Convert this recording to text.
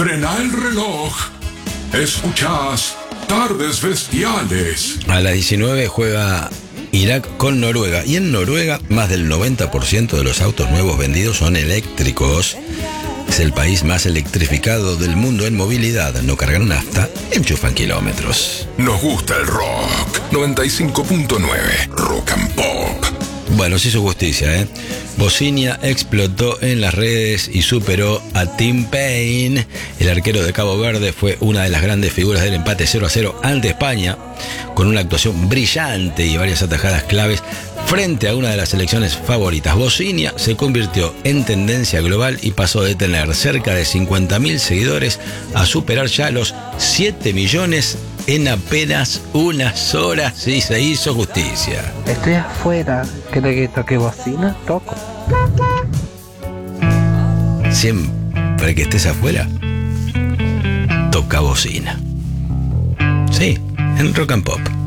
Frena el reloj. Escuchás Tardes Bestiales. A las 19 juega Irak con Noruega. Y en Noruega, más del 90% de los autos nuevos vendidos son eléctricos. Es el país más electrificado del mundo en movilidad. No cargan nafta, enchufan kilómetros. Nos gusta el rock. 95.9 Rock and Pop. Bueno, se hizo justicia, ¿eh? Bosnia explotó en las redes y superó a Tim Payne. El arquero de Cabo Verde fue una de las grandes figuras del empate 0-0 ante España, con una actuación brillante y varias atajadas claves frente a una de las selecciones favoritas. Bosnia se convirtió en tendencia global y pasó de tener cerca de 50.000 seguidores a superar ya los 7 millones en apenas unas horas, y se hizo justicia. Estoy afuera, ¿quiere que toque bocina? Toco. Siempre que estés afuera, toca bocina. Sí, en Rock and Pop.